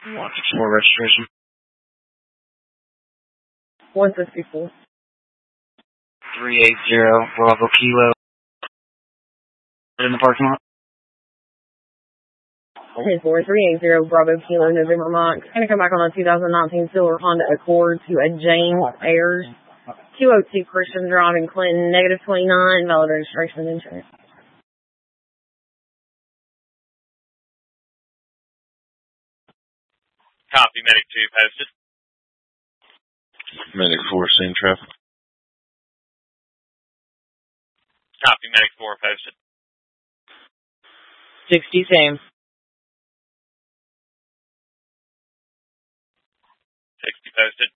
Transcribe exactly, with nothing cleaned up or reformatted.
one sixty-four registration. one sixty-four. three eighty Bravo Kilo. In the parking lot. ten four, three eighty Bravo Kilo, November Mike. Going to come back on a two thousand nineteen Silver Honda Accord to a James Ayers. two oh two Christian Drive in Clinton, negative twenty-nine, valid registration and insurance. Copy, Medic two posted. Medic four, same traffic. Copy, Medic four posted. sixty, same. sixty posted.